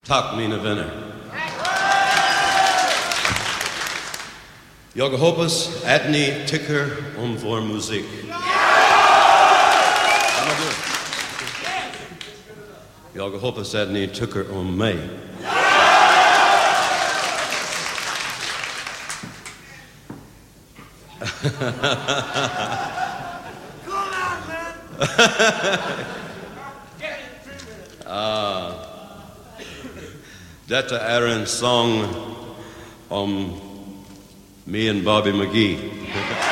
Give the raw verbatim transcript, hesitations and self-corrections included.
Tak mine venner. Jeg hoppas at ni tycker om vår musik. Jag hoppas att ni tycker om mig. Ah, detta är en sång om me and Bobby McGee.